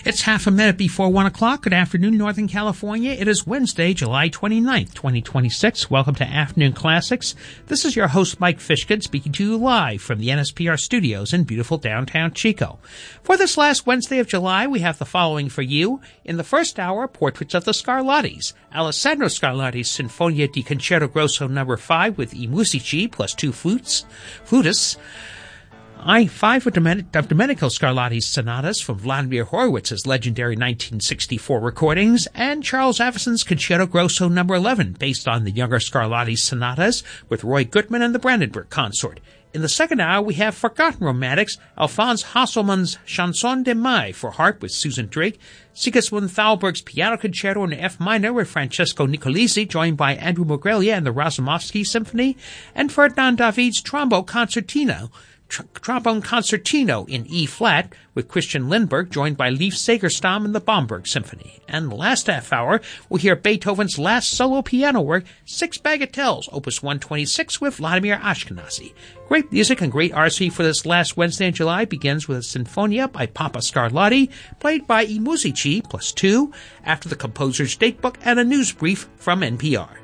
It's half a minute before 1 o'clock. Good afternoon, Northern California. It is Wednesday, July 29th, 2026. Welcome to Afternoon Classics. This is your host, Mike Fishkin, speaking to you live from the NSPR studios in beautiful downtown Chico. For this last Wednesday of July, we have the following for you. In the first hour, Portraits of the Scarlattis. Alessandro Scarlatti's Sinfonia di Concerto Grosso No. 5 with I Musici plus two flutists. Five of Domenico Scarlatti's sonatas from Vladimir Horowitz's legendary 1964 recordings, and Charles Averson's Concerto Grosso No. 11, based on the younger Scarlatti's sonatas, with Roy Gutman and the Brandenburg Consort. In the second hour, we have Forgotten Romantics, Alphonse Hasselmann's Chanson de Mai for harp with Susan Drake, Sigismund Thalberg's Piano Concerto in F minor with Francesco Nicolisi, joined by Andrew Mogrelia and the Razumovsky Symphony, and Ferdinand David's Trombone Concertino in E-flat with Christian Lindbergh, joined by Leif Segerstam and the Bomberg Symphony. And the last half hour, we'll hear Beethoven's last solo piano work, Six Bagatelles, Opus 126 with Vladimir Ashkenazy. Great music and great artistry for this last Wednesday in July begins with a Sinfonia by Papa Scarlatti, played by I Musici plus two, after the composer's datebook and a news brief from NPR.